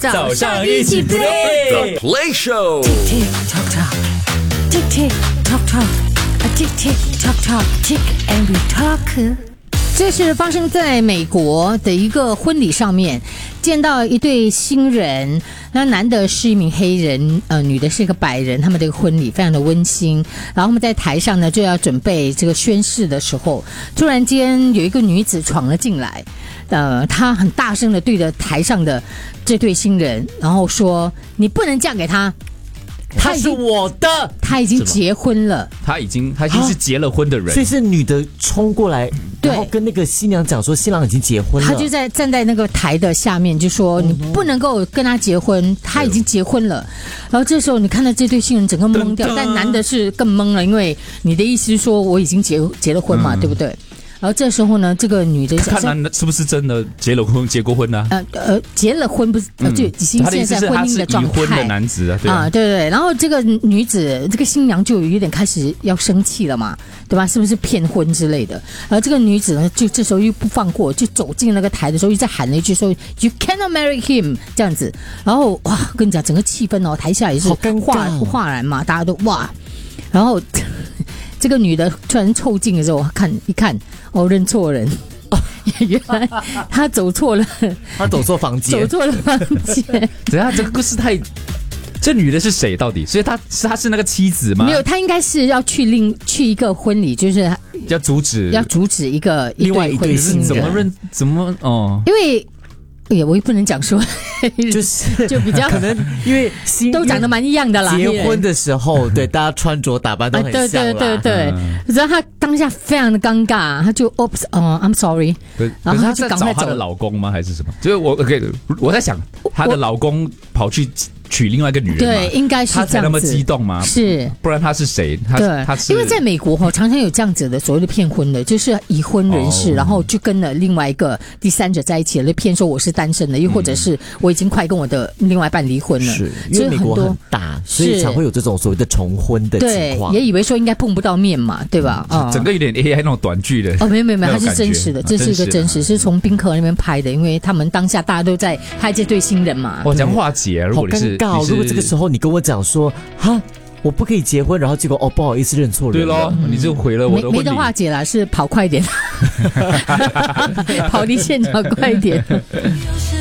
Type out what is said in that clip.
早上一起 play The Play Show。 Tick tock tock, tick tick tock tock, a tick tick tock tock, tick and we talk。这是发生在美国的一个婚礼上面，见到一对新人，那男的是一名黑人，女的是一个白人，他们这个婚礼非常的温馨。然后他们在台上呢就要准备这个宣誓的时候，突然间有一个女子闯了进来，她很大声的对着台上的这对新人，然后说：“你不能嫁给他。” 他是我的， 他已经结婚了， 他已经是结了婚的人， 所以是女的冲过来， 对然后跟那个新娘讲说新郎已经结婚了， 他就站在那个台的下面，就说你不能够跟他结婚，他已经结婚了。然后这时候你看到这对新人整个懵掉，但男的是更懵了，因为你的意思是说我已经结了婚嘛，对不对？然后这时候呢，这个女的看男的是不是真的结过婚呢？ 结了婚不是，就已经现在婚姻的状态。 他是已婚的男子啊，对啊， 对对。然后这个女子，这个新娘就有点开始要生气了嘛，对吧？是不是骗婚之类的？然后这个女子呢，就这时候又不放过，就走进那个台的时候，又在喊了一句说 "You cannot marry him" 这样子。然后哇，跟你讲，整个气氛哦，台下也是哗然嘛，大家都哇，然后。这个女的突然凑近的时候，一看，哦，认错人，原来她走错了， 她走错房间， 走错了房间。 等下，这个故事太……这女的是谁？到底？所以她是那个妻子吗？ 没有，她应该是要去一个婚礼，就是要阻止一个另外一对新人，怎么哦？ 因为。我也不能讲说，就比较可能因为都长得蛮一样的啦。 结婚的时候，对大家穿着打扮都很像啦。 对，你知道她当下非常的尴尬，她就 I'm sorry， 然后她就赶快走。 她的老公吗？还是什么？就是我在想，她的老公跑去娶另外一个女人， 对，应该是这样子。 他才那么激动吗？ 是， 不然他是谁？他是因为在美国常常有这样子的所谓的骗婚的，就是已婚人士，然后就跟了另外一个第三者在一起了，骗说我是单身的，又或者是我已经快跟我的另外一半离婚了。 是，因为美国很大，所以才会有这种所谓的重婚的情况。 对，也以为说应该碰不到面嘛，对吧？ 整个有点 AI 那种短剧的。 没有，它是真实的，这是一个真实，是从宾客那边拍的，因为他们当下大家都在拍这对新人嘛。 我讲化解，如果你是如果这个时候你跟我讲说哈，我不可以结婚，然后结果不好意思认错人， 对咯，你就毁了我的婚礼。 没得化解啦，是跑快点，跑离现场快一点。